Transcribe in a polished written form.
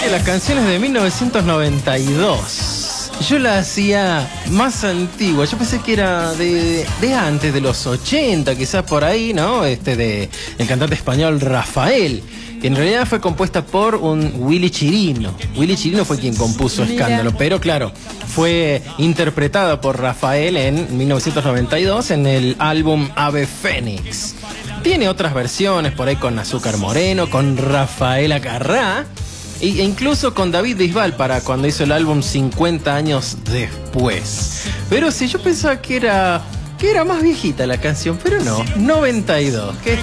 la canción es de 1992. Yo la hacía más antigua. Yo pensé que era de antes, de los 80, quizás por ahí, ¿no? De el cantante español Rafael. Que en realidad fue compuesta por un Willy Chirino. Willy Chirino fue quien compuso Escándalo, pero claro, fue interpretada por Rafael en 1992 en el álbum Ave Fénix. Tiene otras versiones por ahí con Azúcar Moreno, con Rafael Acarrá e incluso con David Bisbal para cuando hizo el álbum 50 años después. Pero sí, yo pensaba que era más viejita la canción, pero no, 92.